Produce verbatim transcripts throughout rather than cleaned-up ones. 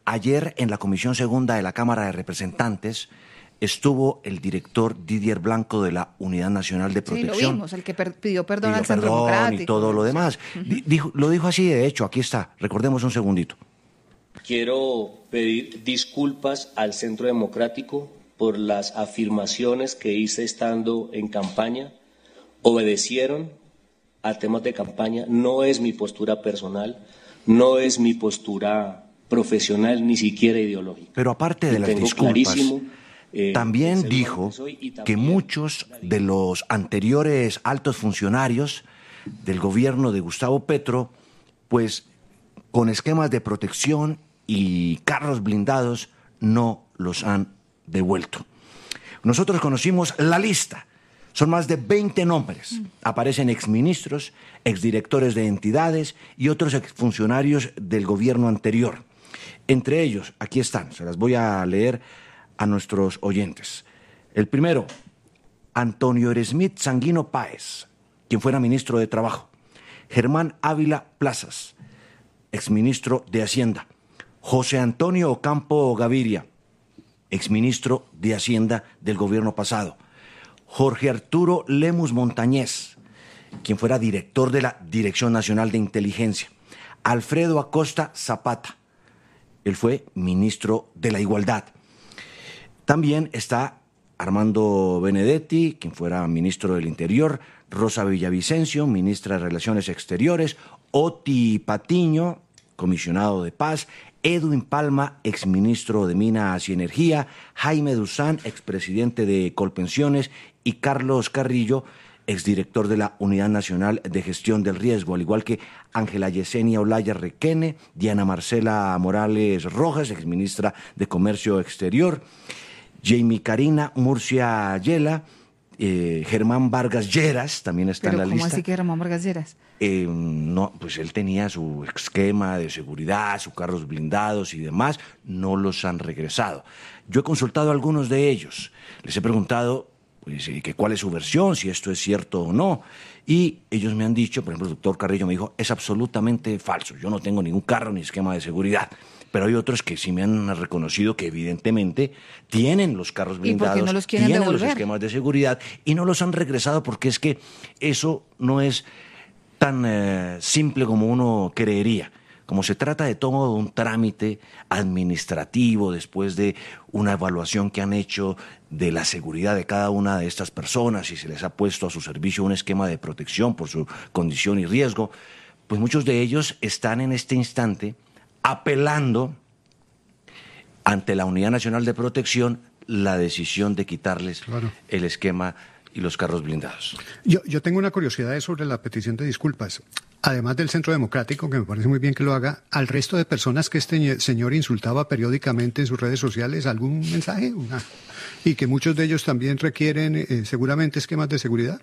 ayer en la Comisión Segunda de la Cámara de Representantes estuvo el director Didier Blanco de la Unidad Nacional de Protección. Sí, lo vimos, el que per- pidió perdón pidió al Centro perdón Democrático. y todo lo demás. Uh-huh. Dijo, lo dijo así, de hecho, aquí está, recordemos un segundito. Quiero pedir disculpas al Centro Democrático por las afirmaciones que hice estando en campaña. Obedecieron a temas de campaña, no es mi postura personal, no es mi postura profesional, ni siquiera ideológica. Pero aparte de y las tengo disculpas, eh, también dijo que, también que muchos de los anteriores altos funcionarios del gobierno de Gustavo Petro, pues con esquemas de protección y carros blindados, no los han devuelto. Nosotros conocimos la lista. Son más de veinte nombres. Aparecen exministros, exdirectores de entidades y otros exfuncionarios del gobierno anterior. Entre ellos, aquí están, se las voy a leer a nuestros oyentes. El primero, Antonio Eresmit Sanguino Páez, quien fuera ministro de Trabajo. Germán Ávila Plazas, exministro de Hacienda. José Antonio Ocampo Gaviria, exministro de Hacienda del gobierno pasado. Jorge Arturo Lemus Montañez, quien fuera director de la Dirección Nacional de Inteligencia. Alfredo Acosta Zapata, él fue ministro de la Igualdad. También está Armando Benedetti, quien fuera ministro del Interior. Rosa Villavicencio, ministra de Relaciones Exteriores. Oti Patiño, comisionado de Paz. Edwin Palma, exministro de Minas y Energía. Jaime Duzán, expresidente de Colpensiones. Y Carlos Carrillo, exdirector de la Unidad Nacional de Gestión del Riesgo, al igual que Ángela Yesenia Olaya Requene, Diana Marcela Morales Rojas, exministra de Comercio Exterior, Jamie Karina Murcia Ayala, eh, Germán Vargas Lleras, también está en la lista. ¿Pero cómo así que Germán Vargas Lleras? Eh, no, pues él tenía su esquema de seguridad, sus carros blindados y demás, no los han regresado. Yo he consultado a algunos de ellos, les he preguntado pues, que cuál es su versión, si esto es cierto o no, y ellos me han dicho, por ejemplo, el doctor Carrillo me dijo, es absolutamente falso, yo no tengo ningún carro ni esquema de seguridad. Pero hay otros que sí me han reconocido que evidentemente tienen los carros blindados, ¿Y por qué no los quieren tienen devolver? los esquemas de seguridad y no los han regresado porque es que eso no es tan eh, simple como uno creería. Como se trata de todo un trámite administrativo después de una evaluación que han hecho de la seguridad de cada una de estas personas y se les ha puesto a su servicio un esquema de protección por su condición y riesgo, pues muchos de ellos están en este instante apelando ante la Unidad Nacional de Protección la decisión de quitarles claro. el esquema y los carros blindados. Yo, yo tengo una curiosidad sobre la petición de disculpas. Además del Centro Democrático, que me parece muy bien que lo haga, al resto de personas que este señor insultaba periódicamente en sus redes sociales, ¿algún mensaje? Una. Y que muchos de ellos también requieren eh, seguramente esquemas de seguridad.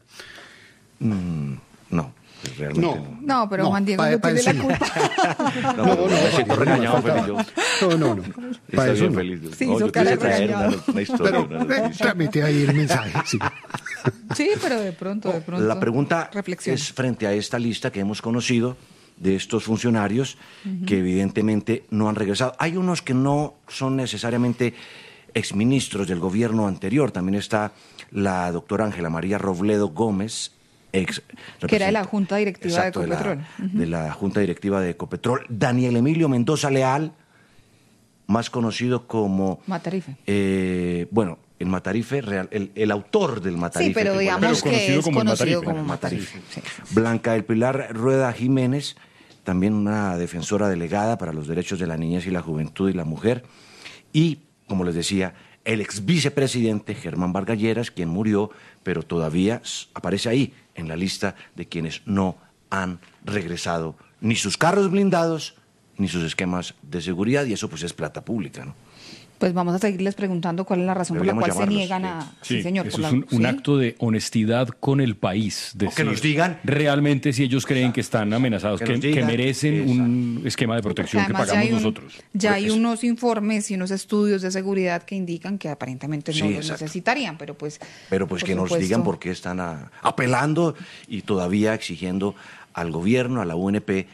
Mm, no. Pues realmente no. no, no, pero no, Juan Diego pa, no pa tiene la culpa. no, no, no, me siento regañado, feliz yo. No, no, no. Está bien, no. feliz. Sí, no, yo quise traer una, una historia. Pero una trámite ahí el mensaje, sí. Sí, pero de pronto, de pronto. La pregunta es frente a esta lista que hemos conocido de estos funcionarios uh-huh. que evidentemente no han regresado. Hay unos que no son necesariamente exministros del gobierno anterior. También está la doctora Ángela María Robledo Gómez, Ex, que era de la Junta Directiva exacto, de Ecopetrol. De la, uh-huh. de la Junta Directiva de Ecopetrol. Daniel Emilio Mendoza Leal, más conocido como... Matarife. Eh, bueno, el Matarife, real, el, el autor del Matarife. Sí, pero digamos pero que es como conocido el como Matarife. Matarife. Sí, sí. Blanca del Pilar Rueda Jiménez, también una defensora delegada para los derechos de la niñez y la juventud y la mujer. Y, como les decía, el ex vicepresidente Germán Vargas Lleras, quien murió, pero todavía aparece ahí, en la lista de quienes no han regresado ni sus carros blindados ni sus esquemas de seguridad, y eso pues es plata pública, ¿no? Pues vamos a seguirles preguntando cuál es la razón Deberíamos por la cual llamarlos, se niegan a... Sí, sí señor. Eso por es la... un, un ¿Sí? acto de honestidad con el país. O que nos digan... Realmente si ellos creen que están amenazados, que, que, que merecen exacto. un esquema de protección que pagamos ya un, nosotros. Ya hay Eso. unos informes y unos estudios de seguridad que indican que aparentemente no Sí, los exacto. necesitarían, pero pues... Pero pues por que nos supuesto, digan por qué están a, apelando y todavía exigiendo al gobierno, a la U N P,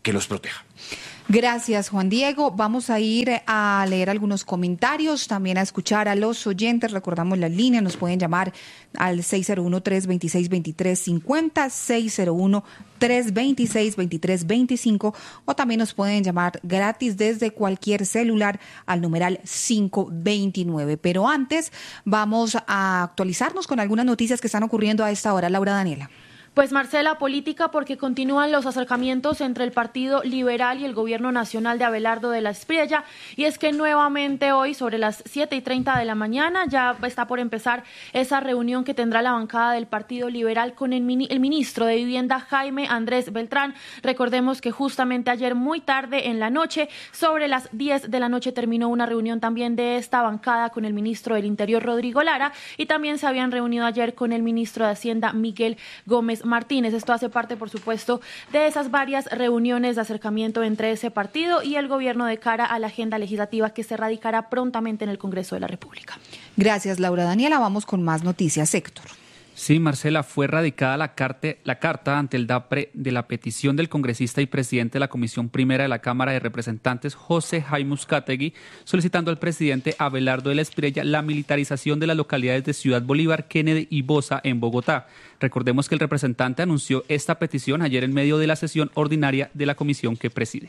que los proteja. Gracias, Juan Diego. Vamos a ir a leer algunos comentarios, también a escuchar a los oyentes. Recordamos la línea, nos pueden llamar al seis cero uno, tres dos seis, dos tres cinco cero, seis cero uno, tres dos seis, dos tres dos cinco, o también nos pueden llamar gratis desde cualquier celular al numeral cinco veintinueve. Pero antes vamos a actualizarnos con algunas noticias que están ocurriendo a esta hora. Laura Daniela. Pues Marcela, política porque continúan los acercamientos entre el Partido Liberal y el Gobierno Nacional de Abelardo de la Espriella, y es que nuevamente hoy sobre las siete y treinta de la mañana ya está por empezar esa reunión que tendrá la bancada del Partido Liberal con el, mini, el ministro de Vivienda Jaime Andrés Beltrán. Recordemos que justamente ayer muy tarde en la noche, sobre las diez de la noche, terminó una reunión también de esta bancada con el ministro del Interior Rodrigo Lara, y también se habían reunido ayer con el ministro de Hacienda Miguel Gómez Martínez. Esto hace parte, por supuesto, de esas varias reuniones de acercamiento entre ese partido y el gobierno de cara a la agenda legislativa que se radicará prontamente en el Congreso de la República. Gracias, Laura Daniela. Vamos con más noticias, Héctor. Sí, Marcela, fue radicada la, carte, la carta ante el DAPRE de la petición del congresista y presidente de la Comisión Primera de la Cámara de Representantes, José Jaime Uzcategui, solicitando al presidente Abelardo de la Espriella la militarización de las localidades de Ciudad Bolívar, Kennedy y Bosa en Bogotá. Recordemos que el representante anunció esta petición ayer en medio de la sesión ordinaria de la comisión que preside.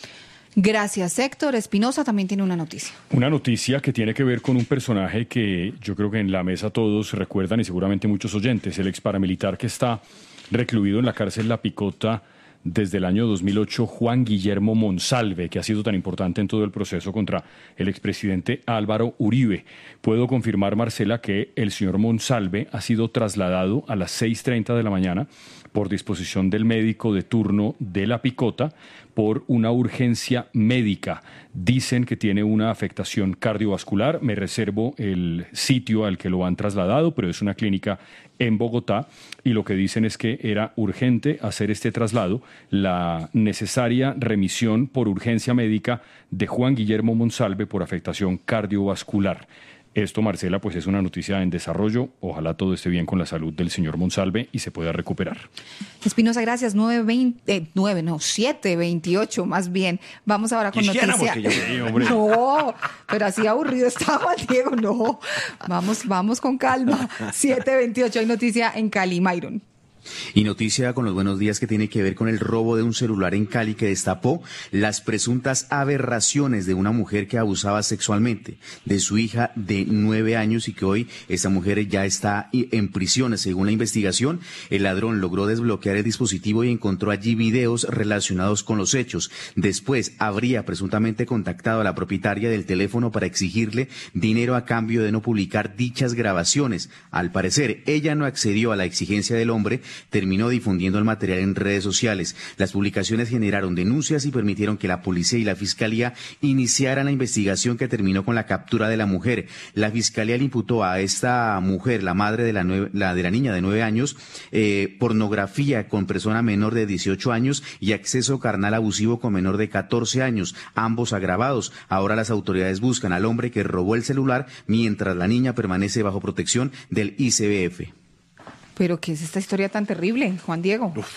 Gracias, Héctor. Espinosa también tiene una noticia. Una noticia que tiene que ver con un personaje que yo creo que en la mesa todos recuerdan y seguramente muchos oyentes, el ex paramilitar que está recluido en la cárcel La Picota desde el año dos mil ocho, Juan Guillermo Monsalve, que ha sido tan importante en todo el proceso contra el expresidente Álvaro Uribe. Puedo confirmar, Marcela, que el señor Monsalve ha sido trasladado a las seis y treinta de la mañana por disposición del médico de turno de La Picota por una urgencia médica. Dicen que tiene una afectación cardiovascular. Me reservo el sitio al que lo han trasladado, pero es una clínica en Bogotá, y lo que dicen es que era urgente hacer este traslado, la necesaria remisión por urgencia médica de Juan Guillermo Monsalve por afectación cardiovascular. Esto, Marcela, pues es una noticia en desarrollo. Ojalá todo esté bien con la salud del señor Monsalve y se pueda recuperar. Espinosa, gracias. nueve veinte, eh, nueve, no, siete veintiocho más bien. Vamos ahora con noticia. Que yo... sí, hombre. No, pero así aburrido estaba, Diego. No, vamos, vamos con calma. siete veintiocho, hay noticia en Cali, Myron. Y noticia con los buenos días que tiene que ver con el robo de un celular en Cali que destapó las presuntas aberraciones de una mujer que abusaba sexualmente de su hija de nueve años y que hoy esta mujer ya está en prisión. Según la investigación, el ladrón logró desbloquear el dispositivo y encontró allí videos relacionados con los hechos. Después habría presuntamente contactado a la propietaria del teléfono para exigirle dinero a cambio de no publicar dichas grabaciones. Al parecer, ella no accedió a la exigencia del hombre, terminó difundiendo el material en redes sociales. Las publicaciones generaron denuncias y permitieron que la policía y la fiscalía iniciaran la investigación que terminó con la captura de la mujer. La fiscalía le imputó a esta mujer, la madre de la, nueve, la, de la niña de nueve años, eh, pornografía con persona menor de dieciocho años y acceso carnal abusivo con menor de catorce años, ambos agravados. Ahora las autoridades buscan al hombre que robó el celular mientras la niña permanece bajo protección del I C B F. ¿Pero qué es esta historia tan terrible, Juan Diego? Uf,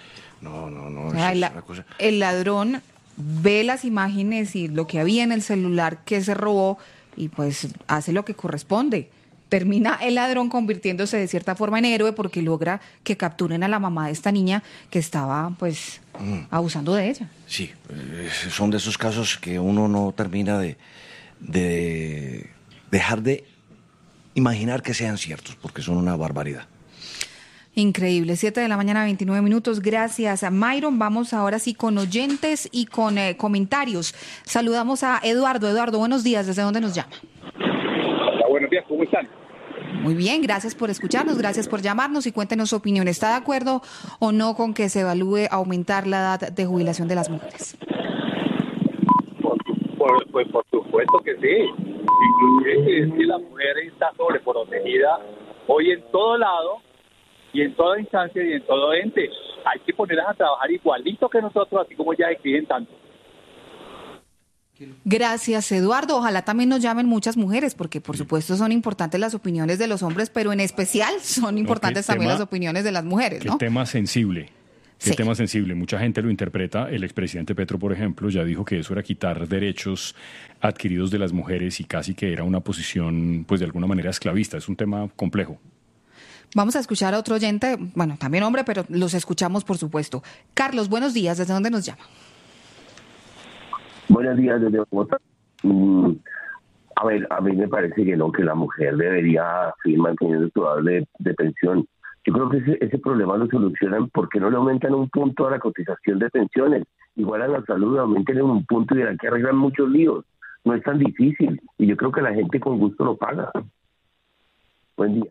no, no, no. Ay, es la, una cosa... El ladrón ve las imágenes y lo que había en el celular que se robó y pues hace lo que corresponde. Termina el ladrón convirtiéndose de cierta forma en héroe porque logra que capturen a la mamá de esta niña que estaba pues mm. abusando de ella. Sí, eh, son de esos casos que uno no termina de, de dejar de imaginar que sean ciertos porque son una barbaridad. Increíble, siete de la mañana, veintinueve minutos. Gracias a Myron. Vamos ahora sí con oyentes y con eh, comentarios. Saludamos a Eduardo. Eduardo, buenos días. ¿Desde dónde nos llama? Hola, buenos días. ¿Cómo están? Muy bien, gracias por escucharnos, gracias por llamarnos y cuéntenos su opinión. ¿Está de acuerdo o no con que se evalúe aumentar la edad de jubilación de las mujeres? Por, por, pues por supuesto que sí. Inclusive si la mujer está sobreprotegida hoy en todo lado, y en toda instancia y en todo ente. Hay que ponerlas a trabajar igualito que nosotros, así como ya exigen tanto. Gracias, Eduardo. Ojalá también nos llamen muchas mujeres, porque por supuesto son importantes las opiniones de los hombres, pero en especial son importantes no, también tema, las opiniones de las mujeres, ¿no? Qué tema sensible. Sí. El tema Sí. sensible, mucha gente lo interpreta. El expresidente Petro, por ejemplo, ya dijo que eso era quitar derechos adquiridos de las mujeres y casi que era una posición, pues de alguna manera esclavista. Es un tema complejo. Vamos a escuchar a otro oyente, bueno, también hombre, pero los escuchamos, por supuesto. Carlos, buenos días. ¿Desde dónde nos llama? Buenos días, desde Bogotá. Mm, a ver, a mí me parece que no, que la mujer debería seguir manteniendo su edad de, de pensión. Yo creo que ese, ese problema lo solucionan porque no le aumentan un punto a la cotización de pensiones. Igual a la salud, aumenten en un punto y verán que arreglan muchos líos. No es tan difícil y yo creo que la gente con gusto lo paga. Buen día.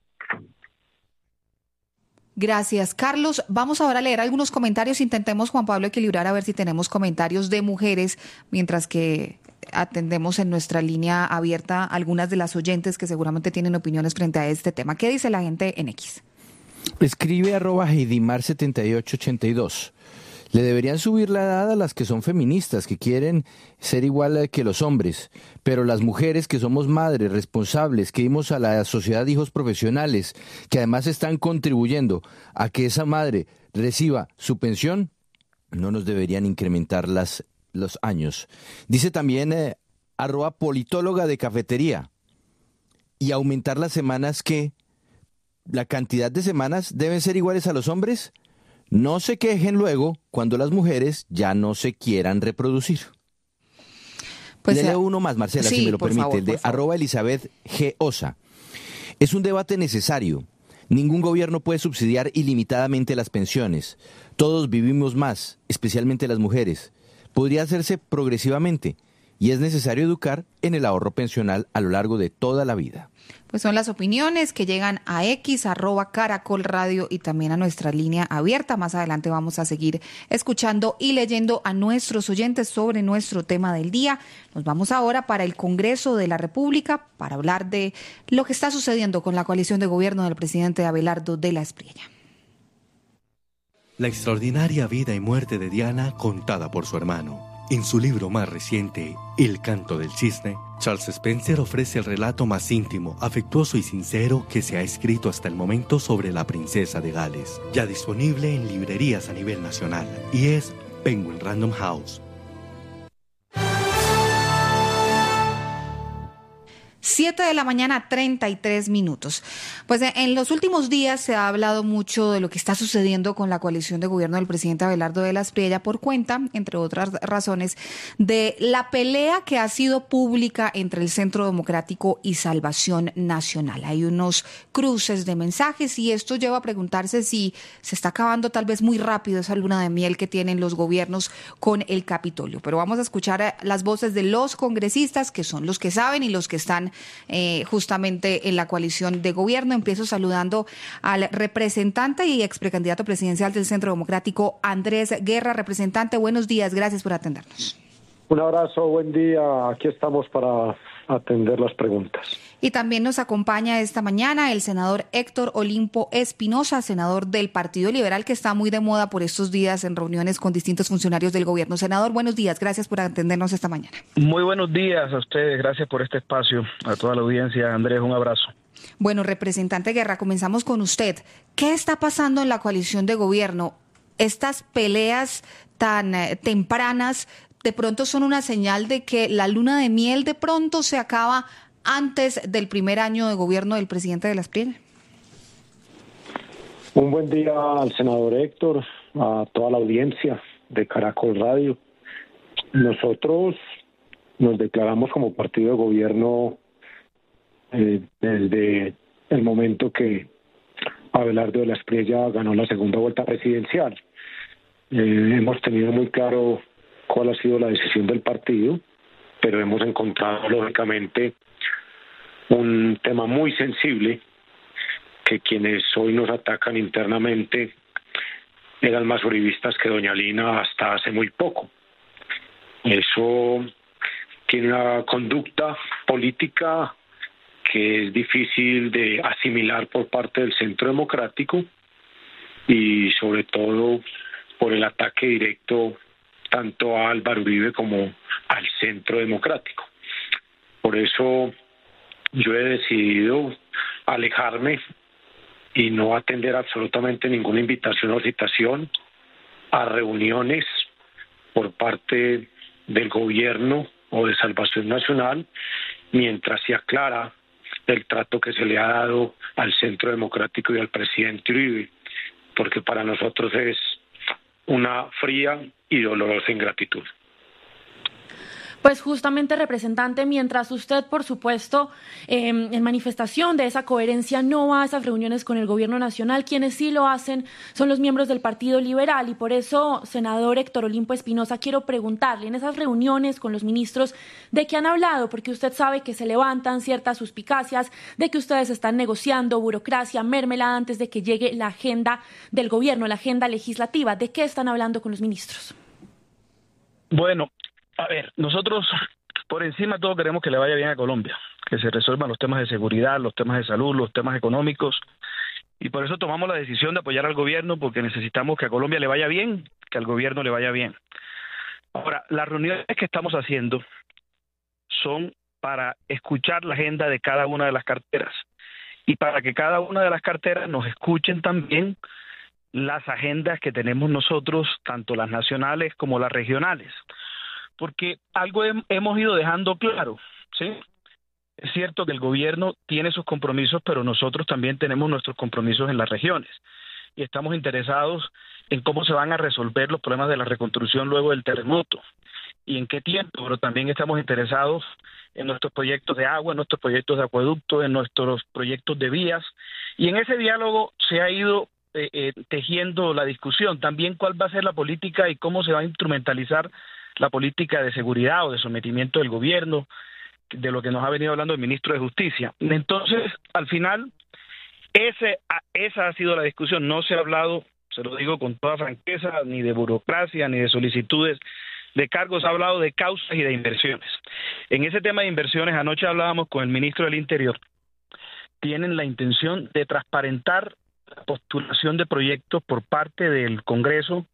Gracias, Carlos. Vamos ahora a leer algunos comentarios. Intentemos, Juan Pablo, equilibrar a ver si tenemos comentarios de mujeres, mientras que atendemos en nuestra línea abierta algunas de las oyentes que seguramente tienen opiniones frente a este tema. ¿Qué dice la gente en X? Escribe arroba Heidimar setenta y ocho ochenta y dos. Le deberían subir la edad a las que son feministas, que quieren ser igual que los hombres, pero las mujeres que somos madres responsables, que dimos a la sociedad hijos profesionales, que además están contribuyendo a que esa madre reciba su pensión, no nos deberían incrementar las, los años. Dice también eh, arroba politóloga de cafetería, y aumentar las semanas que la cantidad de semanas deben ser iguales a los hombres. No se quejen luego cuando las mujeres ya no se quieran reproducir. Pues Le leo uno más, Marcela, sí, si me lo permite, favor, el de arroba Elizabeth G. Osa. Es un debate necesario. Ningún gobierno puede subsidiar ilimitadamente las pensiones. Todos vivimos más, especialmente las mujeres. Podría hacerse progresivamente y es necesario educar en el ahorro pensional a lo largo de toda la vida. Pues son las opiniones que llegan a X, arroba Caracol Radio y también a nuestra línea abierta. Más adelante vamos a seguir escuchando y leyendo a nuestros oyentes sobre nuestro tema del día. Nos vamos ahora para el Congreso de la República para hablar de lo que está sucediendo con la coalición de gobierno del presidente Abelardo de la Espriella. La extraordinaria vida y muerte de Diana contada por su hermano. En su libro más reciente, El canto del cisne, Charles Spencer ofrece el relato más íntimo, afectuoso y sincero que se ha escrito hasta el momento sobre la princesa de Gales, ya disponible en librerías a nivel nacional, y es Penguin Random House. Siete de la mañana, treinta y tres minutos. Pues en los últimos días se ha hablado mucho de lo que está sucediendo con la coalición de gobierno del presidente Abelardo de la Espriella por cuenta, entre otras razones, de la pelea que ha sido pública entre el Centro Democrático y Salvación Nacional. Hay unos cruces de mensajes y esto lleva a preguntarse si se está acabando tal vez muy rápido esa luna de miel que tienen los gobiernos con el Capitolio. Pero vamos a escuchar las voces de los congresistas, que son los que saben y los que están Eh, justamente en la coalición de gobierno. Empiezo saludando al representante y ex precandidato presidencial del Centro Democrático, Andrés Guerra. Representante, buenos días, gracias por atendernos. Un abrazo, buen día, aquí estamos para atender las preguntas. Y también nos acompaña esta mañana el senador Héctor Olimpo Espinosa, senador del Partido Liberal, que está muy de moda por estos días en reuniones con distintos funcionarios del gobierno. Senador, buenos días, gracias por atendernos esta mañana. Muy buenos días a ustedes, gracias por este espacio, a toda la audiencia. Andrés, un abrazo. Bueno, representante Guerra, comenzamos con usted. ¿Qué está pasando en la coalición de gobierno? Estas peleas tan eh, tempranas de pronto son una señal de que la luna de miel de pronto se acaba antes del primer año de gobierno del presidente de la Espriella. Un buen día al senador Héctor, a toda la audiencia de Caracol Radio. Nosotros nos declaramos como partido de gobierno eh, desde el momento que Abelardo de la Espriella ganó la segunda vuelta presidencial. Eh, hemos tenido muy claro cuál ha sido la decisión del partido, pero hemos encontrado lógicamente un tema muy sensible, que quienes hoy nos atacan internamente eran más uribistas que doña Lina hasta hace muy poco. Eso tiene una conducta política que es difícil de asimilar por parte del Centro Democrático y sobre todo por el ataque directo tanto a Álvaro Uribe como al Centro Democrático. Por eso yo he decidido alejarme y no atender absolutamente ninguna invitación o citación a reuniones por parte del gobierno o de Salvación Nacional, mientras se aclara el trato que se le ha dado al Centro Democrático y al presidente Uribe, porque para nosotros es una fría y dolorosa ingratitud. Pues justamente, representante, mientras usted, por supuesto, eh, en manifestación de esa coherencia, no va a esas reuniones con el gobierno nacional, quienes sí lo hacen son los miembros del Partido Liberal, y por eso, senador Héctor Olimpo Espinosa, quiero preguntarle, en esas reuniones con los ministros, ¿de qué han hablado? Porque usted sabe que se levantan ciertas suspicacias de que ustedes están negociando burocracia, mermelada, antes de que llegue la agenda del gobierno, la agenda legislativa. ¿De qué están hablando con los ministros? Bueno, a ver, nosotros por encima de todo queremos que le vaya bien a Colombia, que se resuelvan los temas de seguridad, los temas de salud, los temas económicos, y por eso tomamos la decisión de apoyar al gobierno, porque necesitamos que a Colombia le vaya bien, que al gobierno le vaya bien. Ahora, las reuniones que estamos haciendo son para escuchar la agenda de cada una de las carteras, y para que cada una de las carteras nos escuchen también las agendas que tenemos nosotros, tanto las nacionales como las regionales. Porque algo hem- hemos ido dejando claro, ¿sí? Es cierto que el gobierno tiene sus compromisos, pero nosotros también tenemos nuestros compromisos en las regiones. Y estamos interesados en cómo se van a resolver los problemas de la reconstrucción luego del terremoto y en qué tiempo, pero también estamos interesados en nuestros proyectos de agua, en nuestros proyectos de acueducto, en nuestros proyectos de vías. Y en ese diálogo se ha ido eh, eh, tejiendo la discusión. También cuál va a ser la política y cómo se va a instrumentalizar la política de seguridad o de sometimiento del gobierno, de lo que nos ha venido hablando el ministro de Justicia. Entonces, al final, ese, esa ha sido la discusión. No se ha hablado, se lo digo con toda franqueza, ni de burocracia, ni de solicitudes de cargos, se ha hablado de causas y de inversiones. En ese tema de inversiones, anoche hablábamos con el ministro del Interior. Tienen la intención de transparentar la postulación de proyectos por parte del Congreso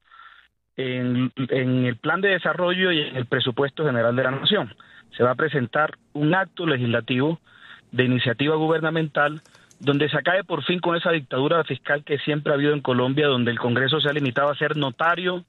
En, en el plan de desarrollo y en el presupuesto general de la Nación. Se va a presentar un acto legislativo de iniciativa gubernamental donde se acabe por fin con esa dictadura fiscal que siempre ha habido en Colombia, donde el Congreso se ha limitado a ser notario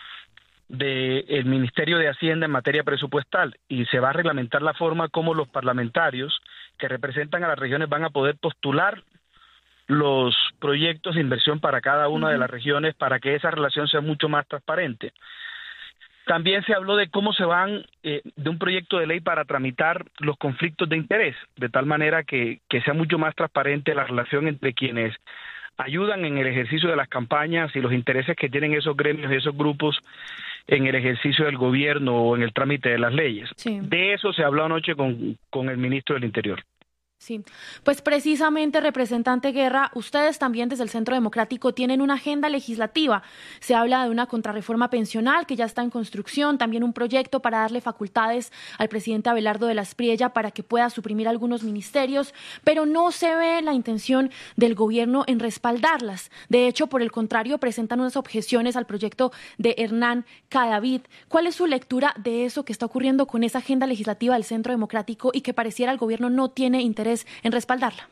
del Ministerio de Hacienda en materia presupuestal, y se va a reglamentar la forma como los parlamentarios que representan a las regiones van a poder postular los proyectos de inversión para cada una de las regiones, para que esa relación sea mucho más transparente. También se habló de cómo se van, eh, de un proyecto de ley para tramitar los conflictos de interés, de tal manera que, que sea mucho más transparente la relación entre quienes ayudan en el ejercicio de las campañas y los intereses que tienen esos gremios y esos grupos en el ejercicio del gobierno o en el trámite de las leyes. Sí. De eso se habló anoche con, con el ministro del Interior. Sí, pues precisamente, representante Guerra, ustedes también desde el Centro Democrático tienen una agenda legislativa. Se habla de una contrarreforma pensional que ya está en construcción, también un proyecto para darle facultades al presidente Abelardo de la Espriella para que pueda suprimir algunos ministerios, pero no se ve la intención del gobierno en respaldarlas. De hecho, por el contrario, presentan unas objeciones al proyecto de Hernán Cadavid. ¿Cuál es su lectura de eso que está ocurriendo con esa agenda legislativa del Centro Democrático y que pareciera el gobierno no tiene interés en respaldarla?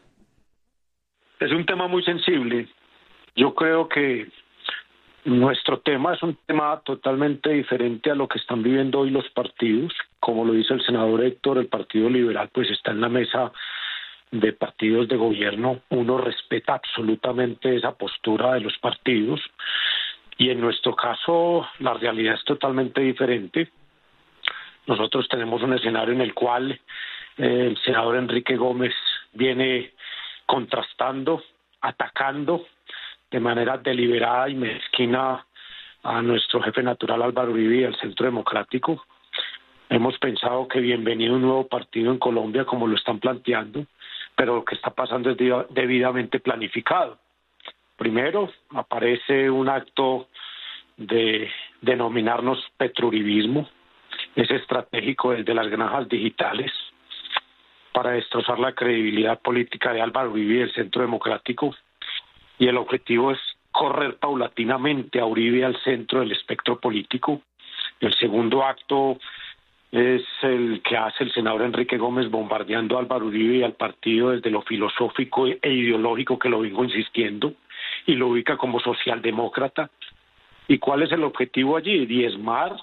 Es un tema muy sensible. Yo creo que nuestro tema es un tema totalmente diferente a lo que están viviendo hoy los partidos. Como lo dice el senador Héctor, el Partido Liberal pues está en la mesa de partidos de gobierno. Uno respeta absolutamente esa postura de los partidos, y en nuestro caso la realidad es totalmente diferente. Nosotros tenemos un escenario en el cual el senador Enrique Gómez viene contrastando, atacando de manera deliberada y mezquina a nuestro jefe natural Álvaro Uribe y al Centro Democrático. Hemos pensado que bienvenido un nuevo partido en Colombia, como lo están planteando, pero lo que está pasando es debidamente planificado. Primero, aparece un acto de denominarnos petrouribismo. Es estratégico desde las granjas digitales para destrozar la credibilidad política de Álvaro Uribe y del Centro Democrático, y el objetivo es correr paulatinamente a Uribe al centro del espectro político. El segundo acto es el que hace el senador Enrique Gómez bombardeando a Álvaro Uribe y al partido desde lo filosófico e ideológico, que lo vengo insistiendo, y lo ubica como socialdemócrata. ¿Y cuál es el objetivo allí? Diezmar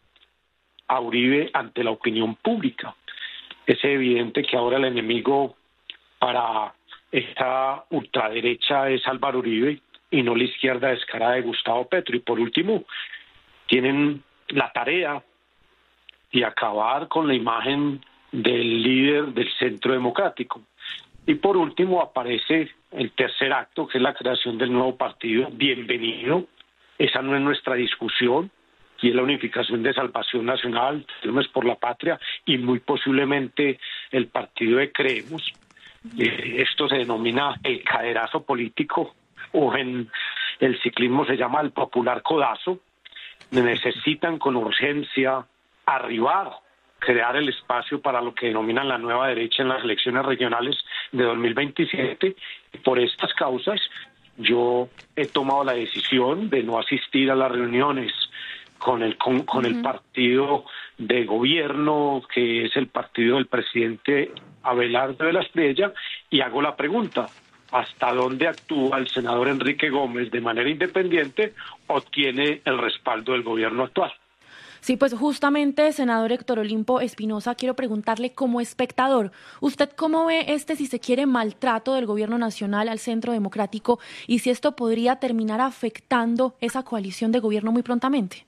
a Uribe ante la opinión pública. Es evidente que ahora el enemigo para esta ultraderecha es Álvaro Uribe y no la izquierda descarada de Gustavo Petro. Y por último, tienen la tarea de acabar con la imagen del líder del Centro Democrático. Y por último aparece el tercer acto, que es la creación del nuevo partido. Bienvenido, esa no es nuestra discusión, y es la unificación de Salvación Nacional, Firmes por la Patria, y muy posiblemente el partido de Creemos. Eh, esto se denomina el caderazo político, o en el ciclismo se llama el popular codazo. Necesitan con urgencia arribar, crear el espacio para lo que denominan la nueva derecha en las elecciones regionales de dos mil veintisiete. Por estas causas, yo he tomado la decisión de no asistir a las reuniones con el con, con uh-huh. el partido de gobierno, que es el partido del presidente Abelardo de la Espriella, y hago la pregunta: ¿hasta dónde actúa el senador Enrique Gómez de manera independiente o tiene el respaldo del gobierno actual? Sí, pues justamente, senador Héctor Olimpo Espinosa, quiero preguntarle como espectador, ¿usted cómo ve este, si se quiere, maltrato del gobierno nacional al Centro Democrático y si esto podría terminar afectando esa coalición de gobierno muy prontamente?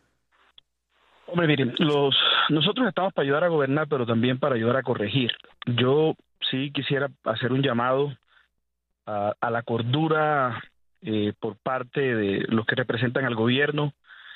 Hombre, miren, los, nosotros estamos para ayudar a gobernar, pero también para ayudar a corregir. Yo sí quisiera hacer un llamado a, a la cordura eh, por parte de los que representan al gobierno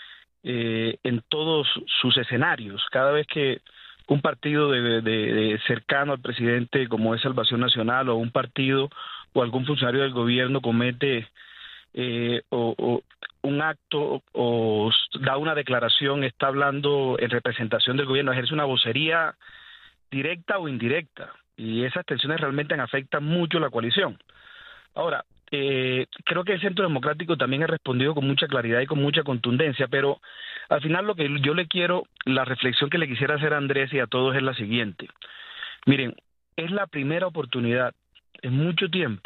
eh, en todos sus escenarios. Cada vez que un partido de, de, de cercano al presidente, como es Salvación Nacional, o un partido o algún funcionario del gobierno comete eh, o, o un acto o da una declaración, está hablando en representación del gobierno, ejerce una vocería directa o indirecta, y esas tensiones realmente afectan mucho la coalición. Ahora, eh, creo que el Centro Democrático también ha respondido con mucha claridad y con mucha contundencia, pero al final lo que yo le quiero, la reflexión que le quisiera hacer a Andrés y a todos es la siguiente. Miren, es la primera oportunidad en mucho tiempo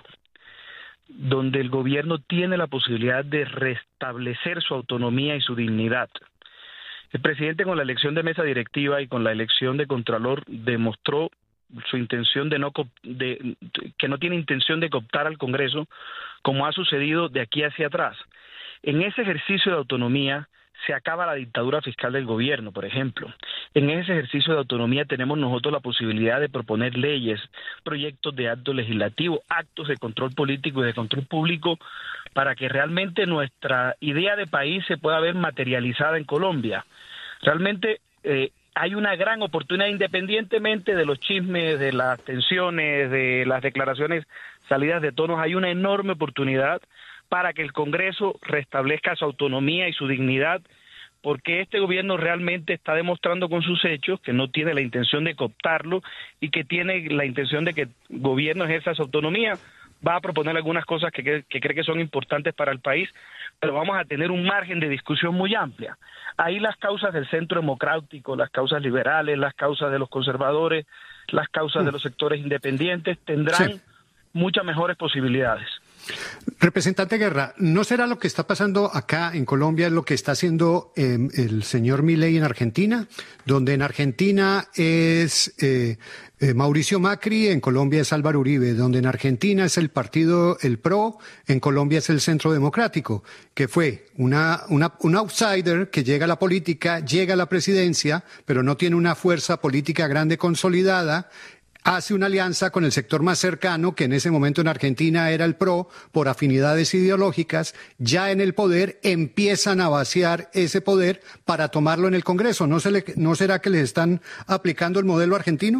donde el gobierno tiene la posibilidad de restablecer su autonomía y su dignidad. El presidente, con la elección de mesa directiva y con la elección de Contralor, demostró su intención de no de, que no tiene intención de cooptar al Congreso, como ha sucedido de aquí hacia atrás. En ese ejercicio de autonomía se acaba la dictadura fiscal del gobierno, por ejemplo. En ese ejercicio de autonomía tenemos nosotros la posibilidad de proponer leyes, proyectos de acto legislativo, actos de control político y de control público, para que realmente nuestra idea de país se pueda ver materializada en Colombia. Realmente eh, hay una gran oportunidad, independientemente de los chismes, de las tensiones, de las declaraciones salidas de tonos, hay una enorme oportunidad para que el Congreso restablezca su autonomía y su dignidad, porque este gobierno realmente está demostrando con sus hechos que no tiene la intención de cooptarlo y que tiene la intención de que el gobierno ejerza su autonomía. Va a proponer algunas cosas que, que, que cree que son importantes para el país, pero vamos a tener un margen de discusión muy amplia. Ahí las causas del Centro Democrático, las causas liberales, las causas de los conservadores, las causas de los sectores independientes tendrán sí. muchas mejores posibilidades. Representante Guerra, ¿no será lo que está pasando acá en Colombia lo que está haciendo eh, el señor Milei en Argentina? Donde en Argentina es eh, eh, Mauricio Macri, en Colombia es Álvaro Uribe. Donde en Argentina es el partido, el P R O, en Colombia es el Centro Democrático, que fue una, una, un outsider que llega a la política, llega a la presidencia, pero no tiene una fuerza política grande consolidada. Hace una alianza con el sector más cercano, que en ese momento en Argentina era el P R O, por afinidades ideológicas. Ya en el poder empiezan a vaciar ese poder para tomarlo en el Congreso. ¿No, se le, no será que les están aplicando el modelo argentino?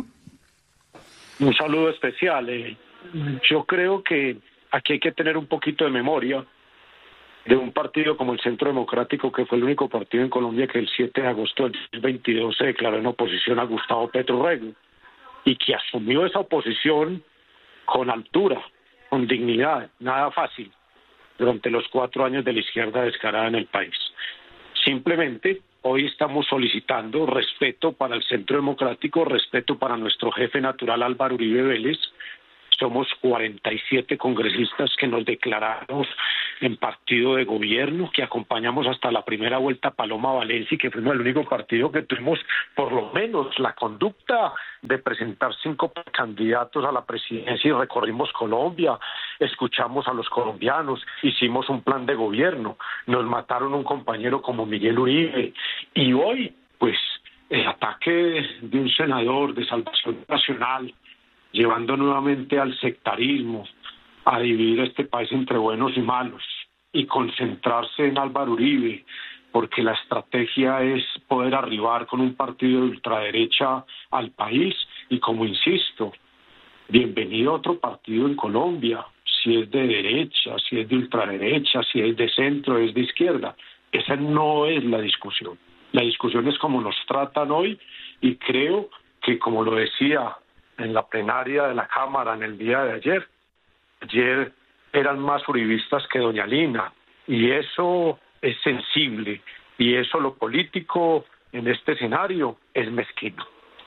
Un saludo especial. Eh, yo creo que aquí hay que tener un poquito de memoria de un partido como el Centro Democrático, que fue el único partido en Colombia que el siete de agosto del dos mil veintidós se declaró en oposición a Gustavo Petro Rego, y que asumió esa oposición con altura, con dignidad, nada fácil, durante los cuatro años de la izquierda descarada en el país. Simplemente, hoy estamos solicitando respeto para el Centro Democrático, respeto para nuestro jefe natural Álvaro Uribe Vélez, somos cuarenta y siete congresistas que nos declaramos en partido de gobierno, que acompañamos hasta la primera vuelta a Paloma Valencia y que fuimos el único partido que tuvimos por lo menos la conducta de presentar cinco candidatos a la presidencia y recorrimos Colombia, escuchamos a los colombianos, hicimos un plan de gobierno, nos mataron un compañero como Miguel Uribe y hoy, pues, el ataque de un senador de Salvación Nacional, llevando nuevamente al sectarismo, a dividir este país entre buenos y malos y concentrarse en Álvaro Uribe, porque la estrategia es poder arribar con un partido de ultraderecha al país y, como insisto, bienvenido a otro partido en Colombia, si es de derecha, si es de ultraderecha, si es de centro, es de izquierda. Esa no es la discusión. La discusión es cómo nos tratan hoy y creo que, como lo decía en la plenaria de la Cámara en el día de ayer, ayer eran más uribistas que doña Lina y eso es sensible y eso lo político en este escenario es mezquino.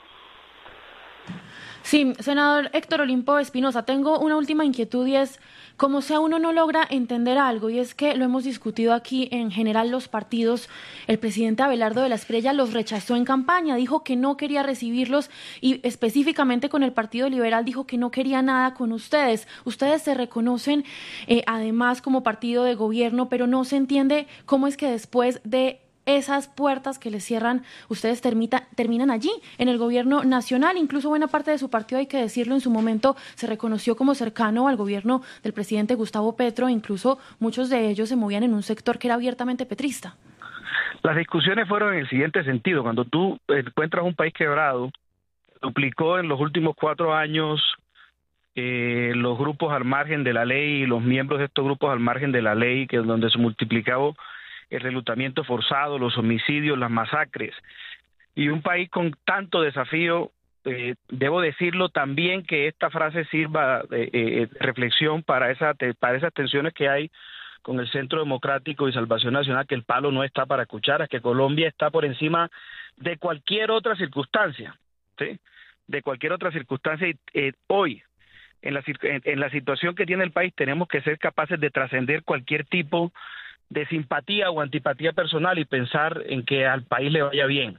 Sí, senador Héctor Olimpo Espinosa, tengo una última inquietud y es como sea uno no logra entender algo, y es que lo hemos discutido aquí en general los partidos. El presidente Abelardo de la Espriella los rechazó en campaña, dijo que no quería recibirlos y específicamente con el Partido Liberal dijo que no quería nada con ustedes. Ustedes se reconocen eh, además como partido de gobierno, pero no se entiende cómo es que después de esas puertas que les cierran, ustedes termita, terminan allí, en el gobierno nacional. Incluso buena parte de su partido, hay que decirlo, en su momento se reconoció como cercano al gobierno del presidente Gustavo Petro, incluso muchos de ellos se movían en un sector que era abiertamente petrista. Las discusiones fueron en el siguiente sentido: cuando tú encuentras un país quebrado, duplicó en los últimos cuatro años eh, los grupos al margen de la ley y los miembros de estos grupos al margen de la ley, que es donde se multiplicó el reclutamiento forzado, los homicidios, las masacres. Y un país con tanto desafío, eh, debo decirlo también que esta frase sirva de eh, eh, reflexión para, esa, para esas tensiones que hay con el Centro Democrático y Salvación Nacional, que el palo no está para cucharas, que Colombia está por encima de cualquier otra circunstancia, ¿sí? De cualquier otra circunstancia. Y eh, hoy, en la, en, en la situación que tiene el país, tenemos que ser capaces de trascender cualquier tipo de simpatía o antipatía personal y pensar en que al país le vaya bien.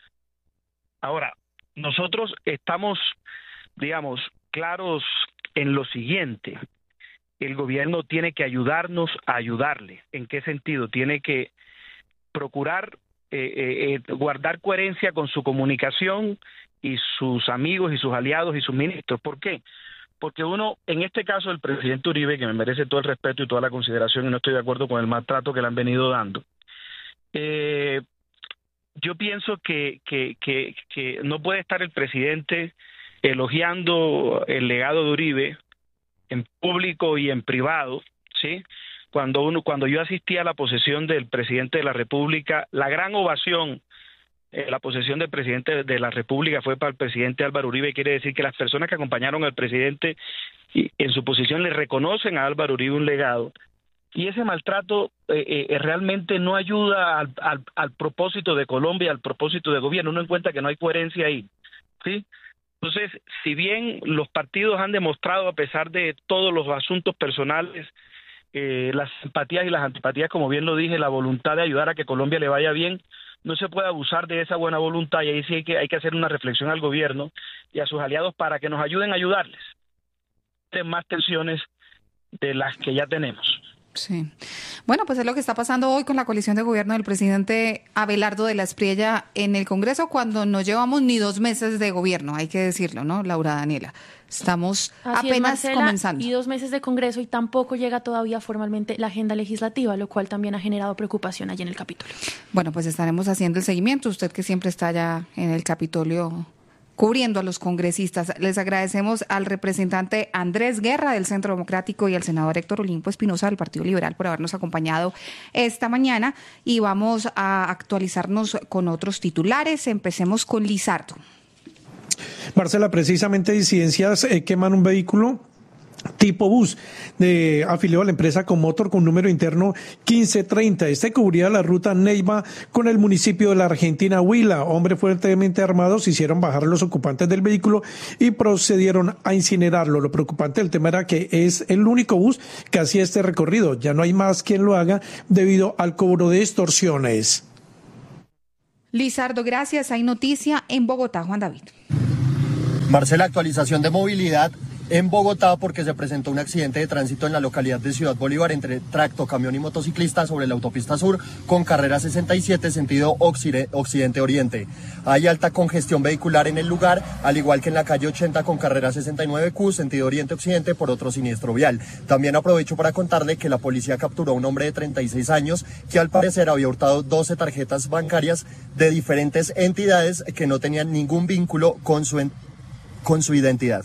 Ahora, nosotros estamos, digamos, claros en lo siguiente: el gobierno tiene que ayudarnos a ayudarle. ¿En qué sentido? Tiene que procurar eh, eh, guardar coherencia con su comunicación y sus amigos y sus aliados y sus ministros. ¿Por qué? Porque uno, en este caso el presidente Uribe, que me merece todo el respeto y toda la consideración, y no estoy de acuerdo con el maltrato que le han venido dando, eh, yo pienso que, que, que, que no puede estar el presidente elogiando el legado de Uribe en público y en privado, ¿sí? Cuando uno, cuando yo asistí a la posesión del presidente de la República, la gran ovación, Eh, la posesión del presidente de la República fue para el presidente Álvaro Uribe. Quiere decir que las personas que acompañaron al presidente y en su posición le reconocen a Álvaro Uribe un legado. Y ese maltrato eh, eh, realmente no ayuda al, al, al propósito de Colombia, al propósito de gobierno. Uno encuentra que no hay coherencia ahí, ¿sí? Entonces, si bien los partidos han demostrado, a pesar de todos los asuntos personales, eh, las simpatías y las antipatías, como bien lo dije, la voluntad de ayudar a que Colombia le vaya bien, no se puede abusar de esa buena voluntad, y ahí sí hay que, hay que hacer una reflexión al gobierno y a sus aliados para que nos ayuden a ayudarles. Más tensiones de las que ya tenemos. Sí. Bueno, pues es lo que está pasando hoy con la coalición de gobierno del presidente Abelardo de la Espriella en el Congreso, cuando no llevamos ni dos meses de gobierno, hay que decirlo, ¿no, Laura Daniela? Estamos Así apenas es, Marcela, comenzando. Y dos meses de Congreso y tampoco llega todavía formalmente la agenda legislativa, lo cual también ha generado preocupación allí en el Capitolio. Bueno, pues estaremos haciendo el seguimiento. Usted que siempre está allá en el Capitolio cubriendo a los congresistas. Les agradecemos al representante Andrés Guerra del Centro Democrático y al senador Héctor Olimpo Espinosa del Partido Liberal por habernos acompañado esta mañana, y vamos a actualizarnos con otros titulares. Empecemos con Lizardo. Marcela, precisamente disidencias eh, queman un vehículo tipo bus, de, afiliado a la empresa Comotor con número interno quince treinta. Este cubría la ruta Neiva con el municipio de la Argentina Huila. Hombres fuertemente armados hicieron bajar a los ocupantes del vehículo y procedieron a incinerarlo. Lo preocupante del tema era que es el único bus que hacía este recorrido. Ya no hay más quien lo haga debido al cobro de extorsiones. Lizardo, gracias. Hay noticia en Bogotá, Juan David. Marcela, actualización de movilidad en Bogotá porque se presentó un accidente de tránsito en la localidad de Ciudad Bolívar entre tracto, camión y motociclista sobre la autopista sur con carrera sesenta y siete sentido occidente-oriente. Hay alta congestión vehicular en el lugar, al igual que en la calle ochenta con carrera sesenta y nueve Q sentido oriente-occidente por otro siniestro vial. También aprovecho para contarle que la policía capturó a un hombre de treinta y seis años que al parecer había hurtado doce tarjetas bancarias de diferentes entidades que no tenían ningún vínculo con su, con su identidad.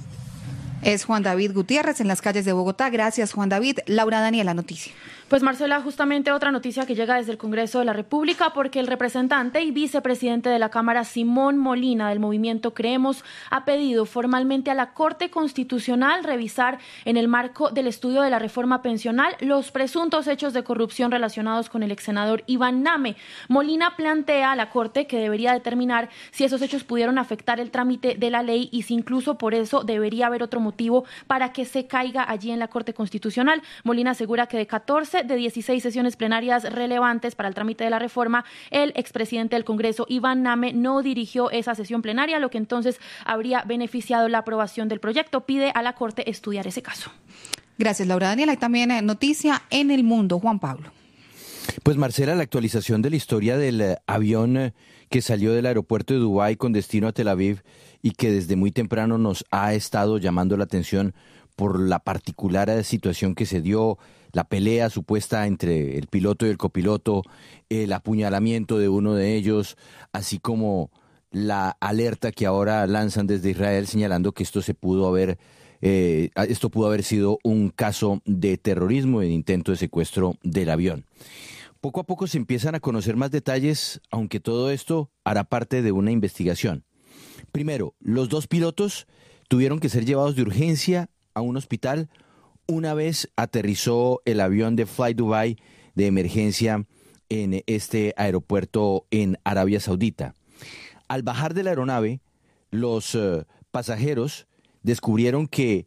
Es Juan David Gutiérrez en las calles de Bogotá. Gracias, Juan David. Laura Daniela, noticia. Pues Marcela, justamente otra noticia que llega desde el Congreso de la República porque el representante y vicepresidente de la Cámara, Simón Molina, del movimiento Creemos, ha pedido formalmente a la Corte Constitucional revisar en el marco del estudio de la reforma pensional los presuntos hechos de corrupción relacionados con el exsenador Iván Name. Molina plantea a la Corte que debería determinar si esos hechos pudieron afectar el trámite de la ley y si incluso por eso debería haber otro motivo para que se caiga allí en la Corte Constitucional. Molina asegura que de catorce de dieciséis sesiones plenarias relevantes para el trámite de la reforma, el expresidente del Congreso, Iván Name, no dirigió esa sesión plenaria, lo que entonces habría beneficiado la aprobación del proyecto. Pide a la Corte estudiar ese caso. Gracias, Laura Daniela. Hay también noticia en el mundo. Juan Pablo. Pues Marcela, la actualización de la historia del avión que salió del aeropuerto de Dubái con destino a Tel Aviv y que desde muy temprano nos ha estado llamando la atención por la particular situación que se dio, la pelea supuesta entre el piloto y el copiloto, el apuñalamiento de uno de ellos, así como la alerta que ahora lanzan desde Israel señalando que esto se pudo haber, eh, esto pudo haber sido un caso de terrorismo e intento de secuestro del avión. Poco a poco se empiezan a conocer más detalles, aunque todo esto hará parte de una investigación. Primero, los dos pilotos tuvieron que ser llevados de urgencia a un hospital una vez aterrizó el avión de Fly Dubai de emergencia en este aeropuerto en Arabia Saudita. Al bajar de la aeronave, los uh, pasajeros descubrieron que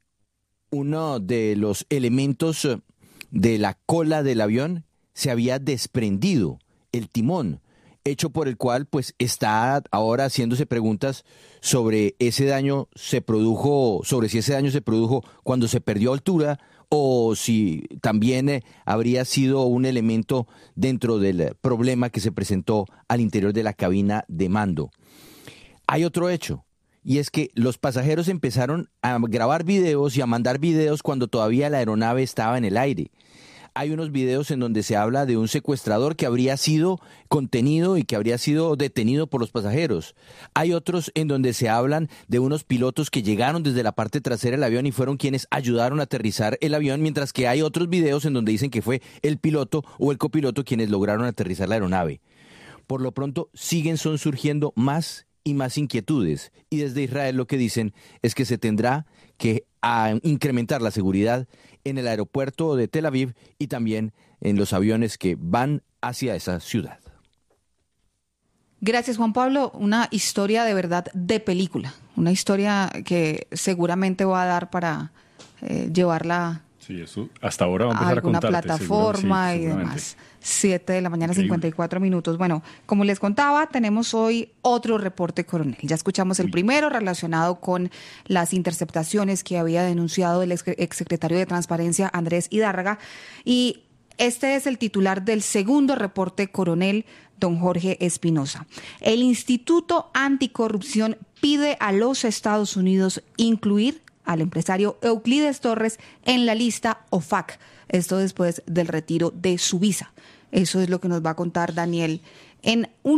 uno de los elementos uh, de la cola del avión se había desprendido, el timón, hecho por el cual pues está ahora haciéndose preguntas sobre ese daño se produjo, sobre si ese daño se produjo cuando se perdió altura o si también eh, habría sido un elemento dentro del problema que se presentó al interior de la cabina de mando. Hay otro hecho, y es que los pasajeros empezaron a grabar videos y a mandar videos cuando todavía la aeronave estaba en el aire. Hay unos videos en donde se habla de un secuestrador que habría sido contenido y que habría sido detenido por los pasajeros. Hay otros en donde se hablan de unos pilotos que llegaron desde la parte trasera del avión y fueron quienes ayudaron a aterrizar el avión, mientras que hay otros videos en donde dicen que fue el piloto o el copiloto quienes lograron aterrizar la aeronave. Por lo pronto, siguen son surgiendo más y más inquietudes. Y desde Israel lo que dicen es que se tendrá que a incrementar la seguridad en el aeropuerto de Tel Aviv y también en los aviones que van hacia esa ciudad. Gracias, Juan Pablo. Una historia de verdad de película. Una historia que seguramente va a dar para eh, llevarla sí, eso hasta ahora va a empezar a alguna a contarte, plataforma seguro, sí, y seguramente. demás. Siete de la mañana, Increíble. cincuenta y cuatro minutos. Bueno, como les contaba, tenemos hoy otro reporte coronel. Ya escuchamos el Uy. primero relacionado con las interceptaciones que había denunciado el ex exsecretario de Transparencia, Andrés Hidárraga. Y este es el titular del segundo reporte coronel, don Jorge Espinosa. El Instituto Anticorrupción pide a los Estados Unidos incluir al empresario Euclides Torres en la lista O F A C. Esto después del retiro de su visa. Eso es lo que nos va a contar Daniel en unos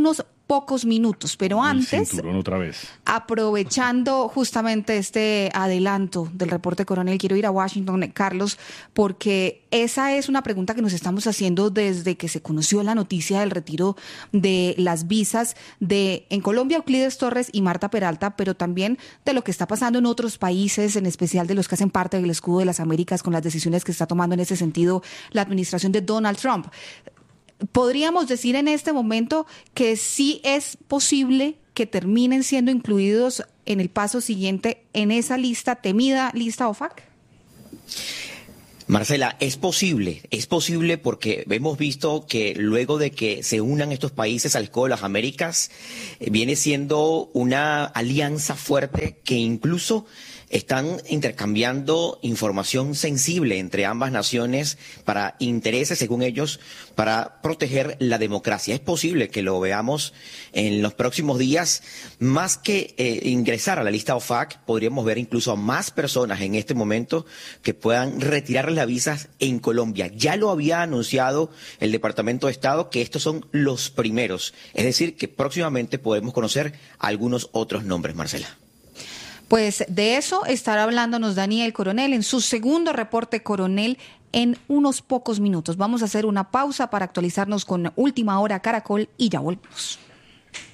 pocos minutos, pero antes, cinturón otra vez. Aprovechando justamente este adelanto del reporte coronel, quiero ir a Washington, Carlos, porque esa es una pregunta que nos estamos haciendo desde que se conoció la noticia del retiro de las visas de en Colombia Euclides Torres y Marta Peralta, pero también de lo que está pasando en otros países, en especial de los que hacen parte del escudo de las Américas, con las decisiones que está tomando en ese sentido la administración de Donald Trump. ¿Podríamos decir en este momento que sí es posible que terminen siendo incluidos en el paso siguiente en esa lista, temida lista O F A C? Marcela, es posible, es posible porque hemos visto que luego de que se unan estos países al Escudo de las Américas, eh, viene siendo una alianza fuerte que incluso están intercambiando información sensible entre ambas naciones para intereses, según ellos, para proteger la democracia. Es posible que lo veamos en los próximos días. Más que eh, ingresar a la lista O F A C, podríamos ver incluso a más personas en este momento que puedan retirarles las visas en Colombia. Ya lo había anunciado el Departamento de Estado que estos son los primeros. Es decir, que próximamente podemos conocer algunos otros nombres, Marcela. Pues de eso estará hablándonos Daniel Coronel en su segundo reporte Coronel en unos pocos minutos. Vamos a hacer una pausa para actualizarnos con Última Hora Caracol y ya volvemos.